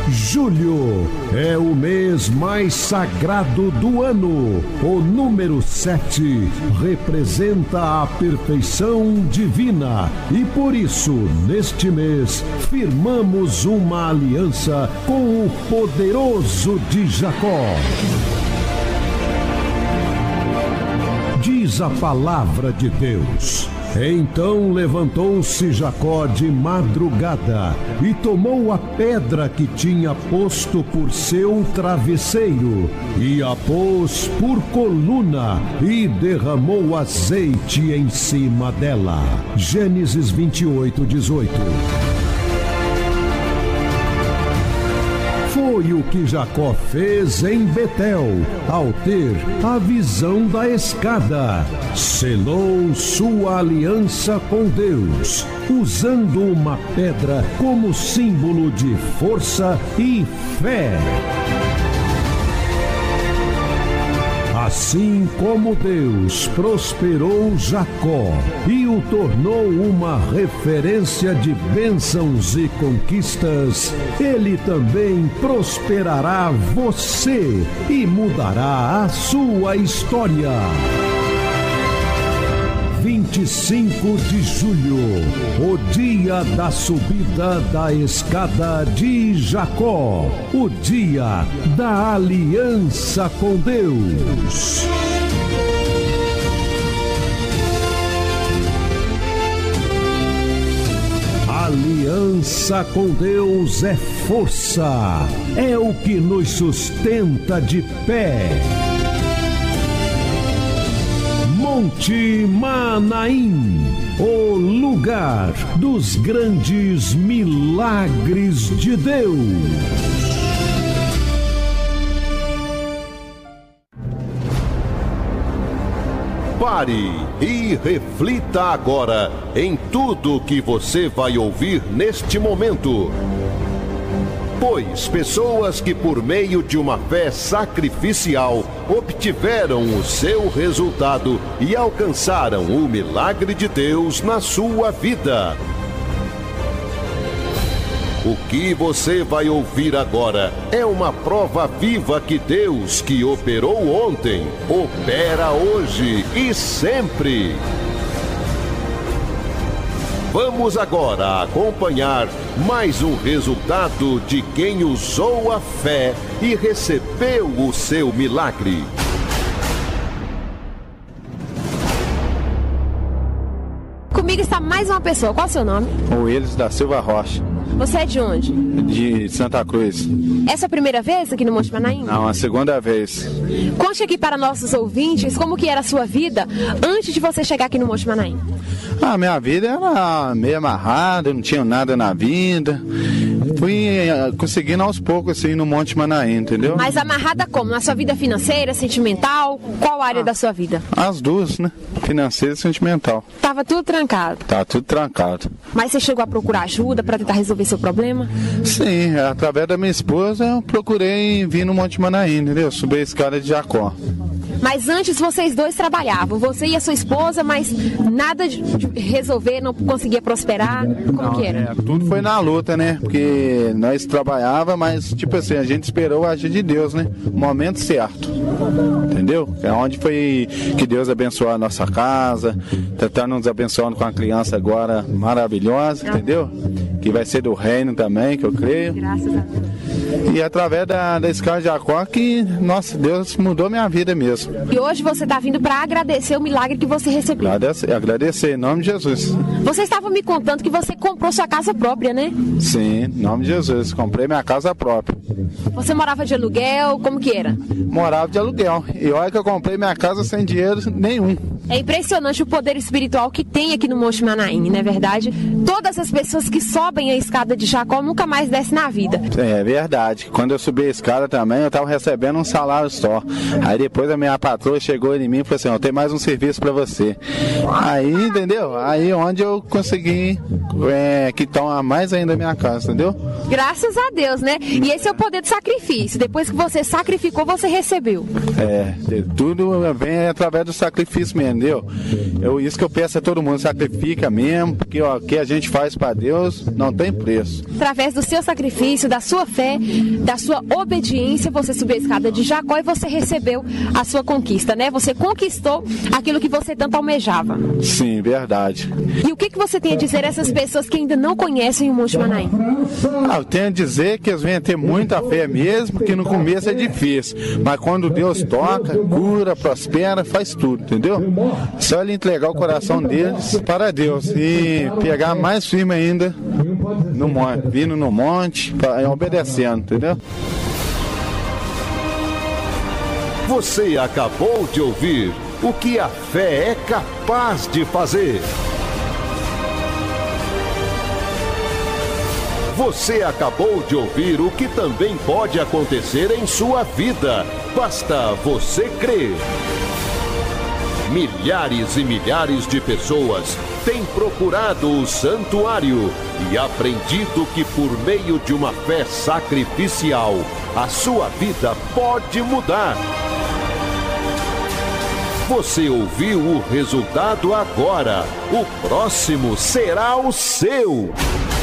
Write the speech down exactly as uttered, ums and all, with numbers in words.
Julho é o mês mais sagrado do ano. O número sete representa a perfeição divina e por isso, neste mês, firmamos uma aliança com o poderoso de Jacó. Diz a palavra de Deus: então levantou-se Jacó de madrugada e tomou a pedra que tinha posto por seu travesseiro e a pôs por coluna e derramou azeite em cima dela. Gênesis vinte e oito, dezoito. Foi o que Jacó fez em Betel, ao ter a visão da escada. Selou sua aliança com Deus, usando uma pedra como símbolo de força e fé. Assim como Deus prosperou Jacó e o tornou uma referência de bênçãos e conquistas, Ele também prosperará você e mudará a sua história. vinte e cinco de julho, o dia da subida da escada de Jacó, o dia da aliança com Deus. Aliança com Deus é força, é o que nos sustenta de pé. Monte Manaim, o lugar dos grandes milagres de Deus. Pare e reflita agora em tudo que você vai ouvir neste momento. Pois pessoas que por meio de uma fé sacrificial obtiveram o seu resultado e alcançaram o milagre de Deus na sua vida. O que você vai ouvir agora é uma prova viva que Deus, que operou ontem, opera hoje e sempre. Vamos agora acompanhar mais um resultado de quem usou a fé e recebeu o seu milagre. Comigo está mais uma pessoa. Qual é o seu nome? O Elis da Silva Rocha. Você é de onde? De Santa Cruz. Essa é a primeira vez aqui no Monte Manaim? Não, a segunda vez. Conte aqui para nossos ouvintes como que era a sua vida antes de você chegar aqui no Monte Manaim. A minha vida era meio amarrada, não tinha nada na vida. Fui conseguindo aos poucos assim no Monte Manaim, entendeu? Mas amarrada como? Na sua vida financeira, sentimental? Qual área ah, da sua vida? As duas, né? Financeira e sentimental. Tava tudo trancado? Tá tudo trancado. Mas você chegou a procurar ajuda para tentar resolver seu problema? Sim, através da minha esposa eu procurei vir no Monte Manaim, entendeu? Subir a escada de Jacó. Mas antes vocês dois trabalhavam, você e a sua esposa, mas nada de resolver, não conseguia prosperar, como não, que era? É, tudo foi na luta, né? Porque nós trabalhávamos, mas tipo assim, a gente esperou a ajuda de Deus, né? O momento certo, entendeu? É onde foi que Deus abençoou a nossa casa, tá nos abençoando com a criança agora maravilhosa, ah. entendeu? Que vai ser do reino também, que eu creio. Graças a Deus. E através da, da escada de Jacó que, nossa, Deus mudou minha vida mesmo. E hoje você está vindo para agradecer o milagre que você recebeu. Agradecer, agradecer, em nome de Jesus. Você estava me contando que você comprou sua casa própria, né? Sim, em nome de Jesus, comprei minha casa própria. Você morava de aluguel, como que era? Morava de aluguel, e olha que eu comprei minha casa sem dinheiro nenhum. É impressionante o poder espiritual que tem aqui no Monte Manaim, não é verdade? Todas as pessoas que sobem a escada de Jacó nunca mais descem na vida. É verdade. Quando eu subi a escada também, eu estava recebendo um salário só. Aí depois a minha patroa chegou em mim e falou assim, eu tenho mais um serviço para você. Aí, entendeu? Aí onde eu consegui é, quitar mais ainda a minha casa, entendeu? Graças a Deus, né? E esse é o poder do sacrifício. Depois que você sacrificou, você recebeu. É, tudo vem através do sacrifício mesmo. entendeu? Eu, isso que eu peço a todo mundo, sacrifica mesmo, porque ó, o que a gente faz para Deus não tem preço. Através do seu sacrifício, da sua fé, da sua obediência, você subiu a escada de Jacó e você recebeu a sua conquista, né? Você conquistou aquilo que você tanto almejava. Sim, verdade. E o que, que você tem a dizer a essas pessoas que ainda não conhecem o Monte Manaim? Ah, eu tenho a dizer que eles vêm ter muita fé mesmo, que no começo é difícil, mas quando Deus toca, cura, prospera, faz tudo, entendeu? Só ele entregar o coração deles para Deus e pegar mais firme ainda no monte, vindo no monte, obedecendo, entendeu? Você acabou de ouvir o que a fé é capaz de fazer. Você acabou de ouvir o que também pode acontecer em sua vida. Basta você crer. Milhares e milhares de pessoas têm procurado o santuário e aprendido que por meio de uma fé sacrificial, a sua vida pode mudar. Você ouviu o resultado agora. O próximo será o seu.